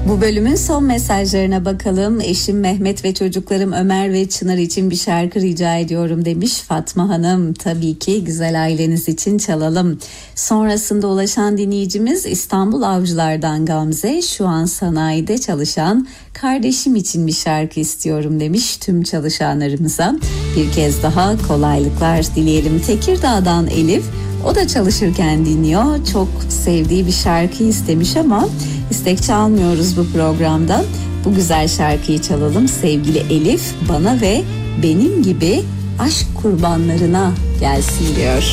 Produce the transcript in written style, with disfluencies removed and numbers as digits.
Bu bölümün son mesajlarına bakalım. Eşim Mehmet ve çocuklarım Ömer ve Çınar için bir şarkı rica ediyorum demiş Fatma Hanım. Tabii ki güzel aileniz için çalalım. Sonrasında ulaşan dinleyicimiz İstanbul Avcılar'dan Gamze. Şu an sanayide çalışan kardeşim için bir şarkı istiyorum demiş tüm çalışanlarımıza. Bir kez daha kolaylıklar dileyelim. Tekirdağ'dan Elif. O da çalışırken dinliyor. Çok sevdiği bir şarkı istemiş ama istek çalmıyoruz bu programda. Bu güzel şarkıyı çalalım. Sevgili Elif bana ve benim gibi aşk kurbanlarına gelsin diyor.